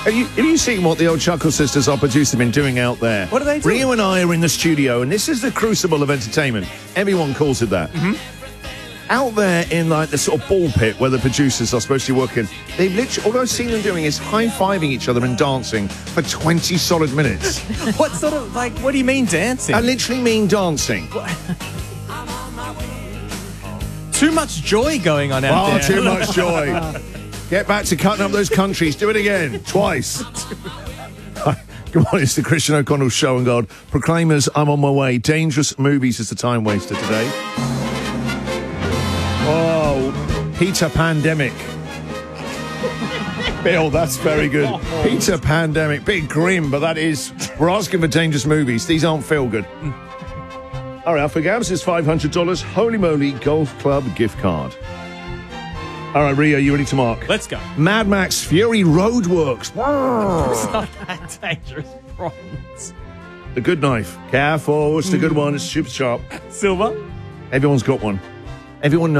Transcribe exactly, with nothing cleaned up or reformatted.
Have you, have you seen what the old Chuckle Sisters, our producer, been doing out there? What are they doing? Rio and I are in the studio, and this is the crucible of entertainment. Everyone calls it that. Mm-hmm. Out there in like the sort of ball pit where the producers are supposed to be working, they've literally, all I've seen them doing is high-fiving each other and dancing for twenty solid minutes. What sort of, like, what do you mean dancing? I literally mean dancing. Too much joy going on out Far there. too much joy. Get back to cutting up those countries. Do it again. Twice. Good morning, it's the Christian O'Connell Show and God. Proclaimers, I'm on my way. Dangerous Movies is the time waster today. Oh, Peter Pandemic. Bill, that's very good. Peter Pandemic. Bit grim, but that is... We're asking for dangerous movies. These aren't feel good. All right, for Gabs is five hundred dollars. Holy moly, Golf Club gift card. All right, Rio, you ready to mark? Let's go. Mad Max Fury Roadworks. It's not that dangerous, bronze. The good knife. Careful, it's the good one. It's super sharp. Silver. Everyone's got one. Everyone knows.